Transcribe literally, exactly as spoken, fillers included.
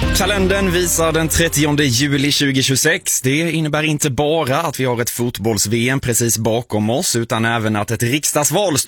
Kalendern visar den trettionde juli tjugohundratjugosex. Det innebär inte bara att vi har ett fotbolls-V M precis bakom oss utan även att ett riksdagsval står